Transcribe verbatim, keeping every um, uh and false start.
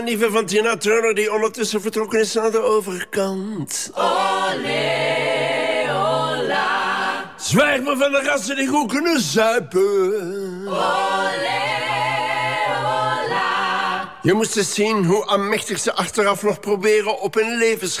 Lieve van Tina Turner die ondertussen vertrokken is naar de overkant. Olé, ola. Zwijg me van de gasten die goed kunnen zuipen. Olé, ola. Je moest eens zien hoe aanmächtig ze achteraf nog proberen op hun levens